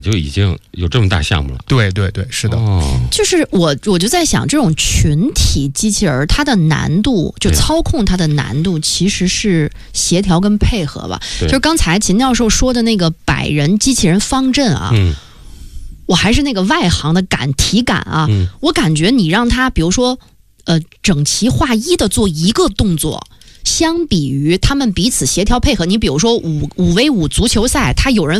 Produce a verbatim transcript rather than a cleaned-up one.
就已经有这么大项目了。 对对对，是的。 哦， 就是我我就在想，这种群体机器人它的难度，就操控它的难度其实是协调跟配合吧。就是刚才秦教授说的那个百人机器人方阵啊， 嗯， 我还是那个外行的感体感啊， 嗯， 我感觉你让他比如说呃整齐划一的做一个动作，相比于他们彼此协调配合，你比如说五五 v 五足球赛，他有人